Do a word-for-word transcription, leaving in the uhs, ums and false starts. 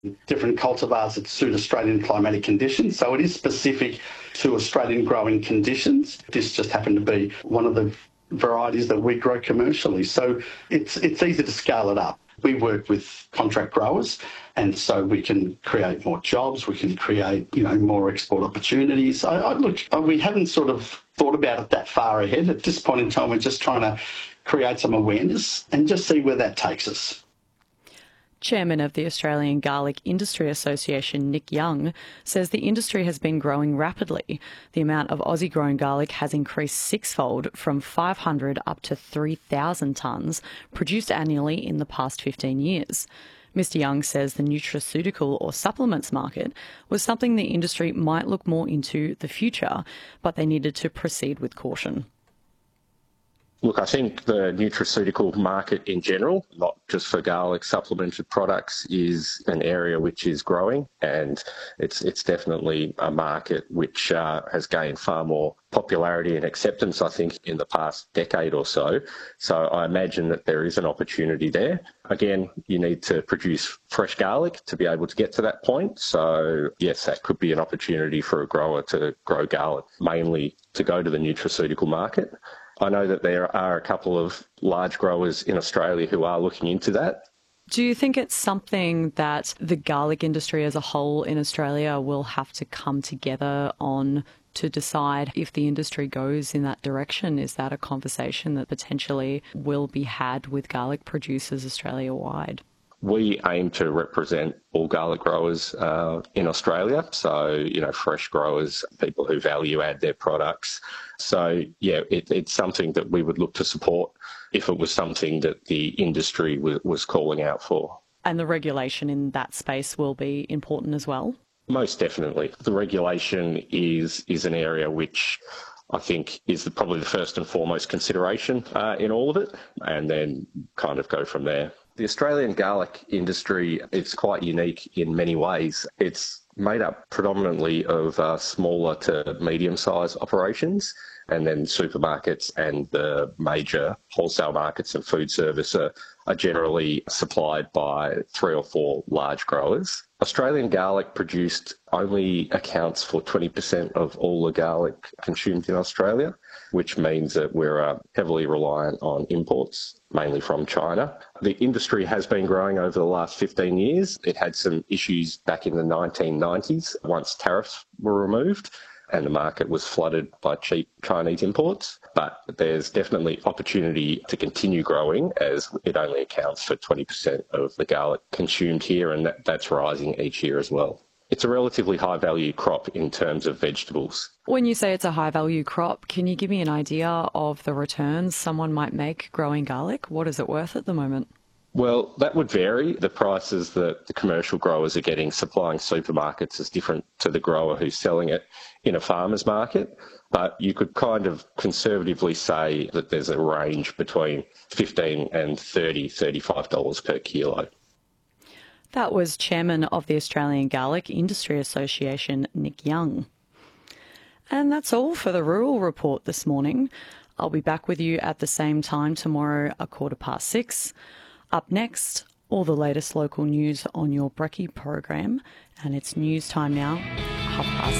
different cultivars that suit Australian climatic conditions. So it is specific to Australian growing conditions. This just happened to be one of the varieties that we grow commercially. So it's it's easy to scale it up. We work with contract growers, and so we can create more jobs, we can create, you know, more export opportunities. I, I, look, we haven't sort of thought about it that far ahead. At this point in time, we're just trying to create some awareness and just see where that takes us. Chairman of the Australian Garlic Industry Association, Nick Young, says the industry has been growing rapidly. The amount of Aussie-grown garlic has increased sixfold from five hundred up to three thousand tonnes produced annually in the past fifteen years. Mister Young says the nutraceutical or supplements market was something the industry might look more into the future, but they needed to proceed with caution. Look, I think the nutraceutical market in general, not just for garlic supplemented products, is an area which is growing, and it's it's definitely a market which uh, has gained far more popularity and acceptance, I think, in the past decade or so. So I imagine that there is an opportunity there. Again, you need to produce fresh garlic to be able to get to that point. So yes, that could be an opportunity for a grower to grow garlic, mainly to go to the nutraceutical market. I know that there are a couple of large growers in Australia who are looking into that. Do you think it's something that the garlic industry as a whole in Australia will have to come together on to decide if the industry goes in that direction? Is that a conversation that potentially will be had with garlic producers Australia-wide? We aim to represent all garlic growers uh, in Australia. So, you know, fresh growers, people who value add their products. So, yeah, it, it's something that we would look to support if it was something that the industry w- was calling out for. And the regulation in that space will be important as well? Most definitely. The regulation is is an area which I think is the, probably the first and foremost consideration uh, in all of it, and then kind of go from there. The Australian garlic industry is quite unique in many ways. It's made up predominantly of uh, smaller to medium-sized operations, and then supermarkets and the major wholesale markets and food service are, are generally supplied by three or four large growers. Australian garlic produced only accounts for twenty percent of all the garlic consumed in Australia, which means that we're uh, heavily reliant on imports, mainly from China. The industry has been growing over the last fifteen years. It had some issues back in the nineteen nineties once tariffs were removed and the market was flooded by cheap Chinese imports. But there's definitely opportunity to continue growing, as it only accounts for twenty percent of the garlic consumed here, and that, that's rising each year as well. It's a relatively high-value crop in terms of vegetables. When you say it's a high-value crop, can you give me an idea of the returns someone might make growing garlic? What is it worth at the moment? Well, that would vary. The prices that the commercial growers are getting supplying supermarkets is different to the grower who's selling it in a farmer's market. But you could kind of conservatively say that there's a range between fifteen and thirty, thirty-five dollars per kilo. That was Chairman of the Australian Garlic Industry Association, Nick Young. And that's all for the Rural Report this morning. I'll be back with you at the same time tomorrow, a quarter past six. Up next, all the latest local news on your Brekkie program, and it's news time now, half past